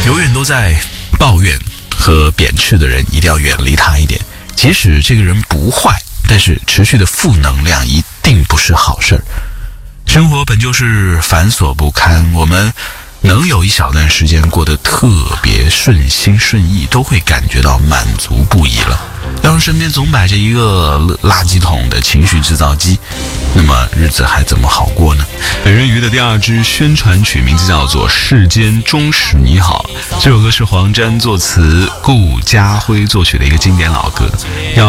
永远都在抱怨和贬斥的人一定要远离他一点。即使这个人不坏，但是持续的负能量一定不是好事儿。生活本就是繁琐不堪，我们能有一小段时间过得特别顺心顺意，都会感觉到满足不已了。要是身边总摆着一个垃圾桶的情绪制造机，那么日子还怎么好过呢？美人鱼的第二支宣传曲名字叫做《世间终使你好》，这首歌是黄沾作词，顾家辉作曲的一个经典老歌。要